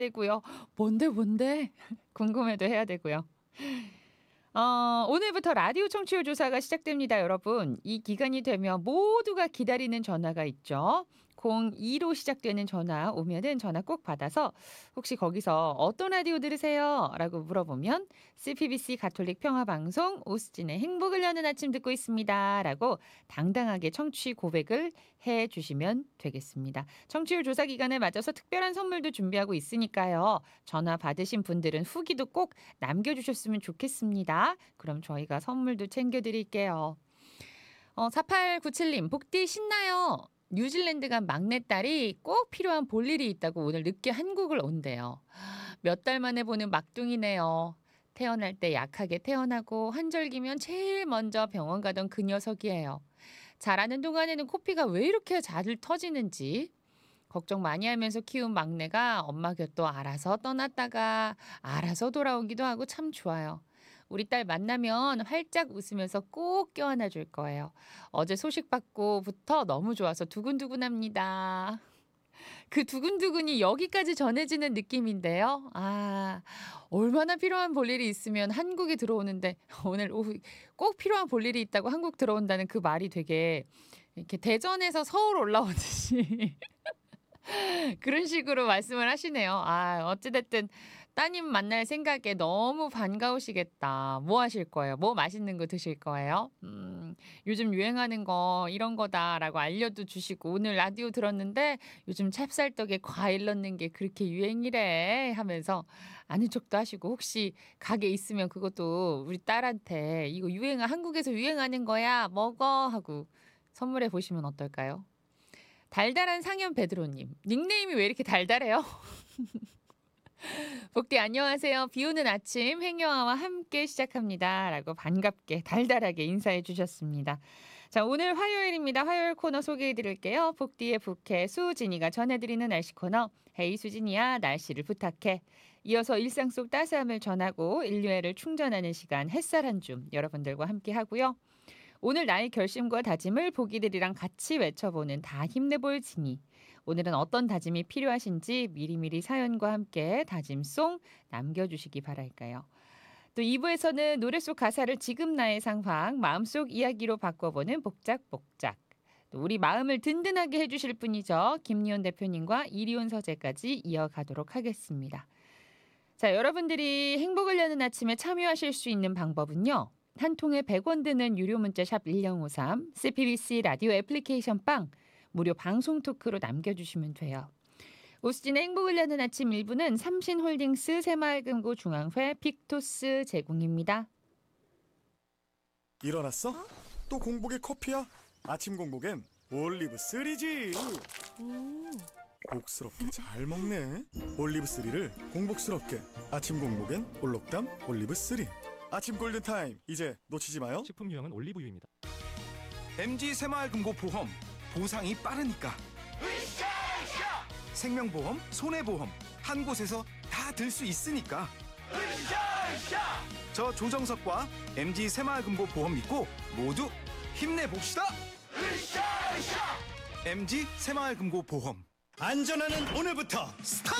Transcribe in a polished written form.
되고요. 뭔데? 궁금해도 해야 되고요. 오늘부터 라디오 청취율 조사가 시작됩니다, 여러분. 이 기간이 되면 모두가 기다리는 전화가 있죠. 02로 시작되는 전화 오면은 전화 꼭 받아서 혹시 거기서 어떤 라디오 들으세요? 라고 물어보면 CPBC 가톨릭 평화방송 오스진의 행복을 여는 아침 듣고 있습니다. 라고 당당하게 청취 고백을 해 주시면 되겠습니다. 청취율 조사 기간에 맞아서 특별한 선물도 준비하고 있으니까요. 전화 받으신 분들은 후기도 꼭 남겨주셨으면 좋겠습니다. 그럼 저희가 선물도 챙겨드릴게요. 4897님, 복디 신나요. 뉴질랜드 간 막내딸이 꼭 필요한 볼 일이 있다고 오늘 늦게 한국을 온대요. 몇 달 만에 보는 막둥이네요. 태어날 때 약하게 태어나고 환절기면 제일 먼저 병원 가던 그 녀석이에요. 자라는 동안에는 코피가 왜 이렇게 잘 터지는지 걱정 많이 하면서 키운 막내가 엄마 곁도 알아서 떠났다가 알아서 돌아오기도 하고 참 좋아요. 우리 딸 만나면 활짝 웃으면서 꼭 껴안아 줄 거예요. 어제 소식 받고부터 너무 좋아서 두근두근합니다. 그 두근두근이 여기까지 전해지는 느낌인데요. 얼마나 필요한 볼일이 있으면 한국에 들어오는데 오늘 오후 꼭 필요한 볼일이 있다고 한국 들어온다는 그 말이 되게 이렇게 대전에서 서울 올라오듯이 그런 식으로 말씀을 하시네요. 어찌됐든 따님 만날 생각에 너무 반가우시겠다. 뭐 하실 거예요? 뭐 맛있는 거 드실 거예요? 요즘 유행하는 거 이런 거다라고 알려도 주시고 오늘 라디오 들었는데 요즘 찹쌀떡에 과일 넣는 게 그렇게 유행이래 하면서 아는 척도 하시고 혹시 가게 있으면 그것도 우리 딸한테 이거 한국에서 유행하는 거야 먹어 하고 선물해 보시면 어떨까요? 달달한 상현 베드로님. 닉네임이 왜 이렇게 달달해요? 복디 안녕하세요. 비 오는 아침 행여와와 함께 시작합니다. 라고 반갑게 달달하게 인사해 주셨습니다. 자, 오늘 화요일입니다. 화요일 코너 소개해 드릴게요. 복디의 북해 수진이가 전해드리는 날씨 코너. 헤이 수진이야 날씨를 부탁해. 이어서 일상 속 따스함을 전하고 인류애를 충전하는 시간 햇살 한 줌 여러분들과 함께 하고요. 오늘 나의 결심과 다짐을 보기들이랑 같이 외쳐보는 다 힘내볼 진이. 오늘은 어떤 다짐이 필요하신지 미리미리 사연과 함께 다짐송 남겨주시기 바랄까요. 또 2부에서는 노래 속 가사를 지금 나의 상황, 마음속 이야기로 바꿔보는 복작복작. 또 우리 마음을 든든하게 해주실 분이죠. 김리온 대표님과 이리온 서재까지 이어가도록 하겠습니다. 자, 여러분들이 행복을 여는 아침에 참여하실 수 있는 방법은요. 한 통에 100원 드는 유료 문자 샵 1053, CPBC 라디오 애플리케이션 빵, 무료 방송 토크로 남겨주시면 돼요. 오스진의 행복을 여는 아침 1부는 삼신홀딩스 새마을금고 중앙회 픽토스 제공입니다. 일어났어? 또 공복에 커피야? 아침 공복엔 올리브 3지. 복스럽게 잘 먹네. 올리브 3를 공복스럽게. 아침 공복엔 올록담 올리브 3. 아침 골든타임 이제 놓치지 마요. 식품 유형은 올리브유입니다. MG 새마을금고 보험 보상이 빠르니까 생명보험, 손해보험 한 곳에서 다 들 수 있으니까 저 조정석과 MG 새마을금고 보험 믿고 모두 힘내봅시다. MG 새마을금고 보험 안전하는 오늘부터 스타트.